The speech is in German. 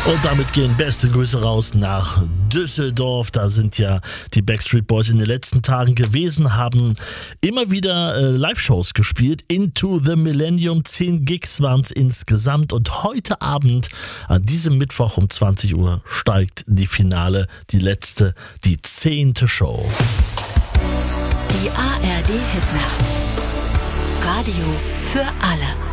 Und damit gehen beste Grüße raus nach Düsseldorf. Da sind ja die Backstreet Boys in den letzten Tagen gewesen, haben immer wieder Live-Shows gespielt. Into the Millennium, 10 Gigs waren es insgesamt. Und heute Abend, an diesem Mittwoch um 20 Uhr, steigt die Finale, die letzte, die 10. Show. Die ARD Hitnacht. Radio für alle.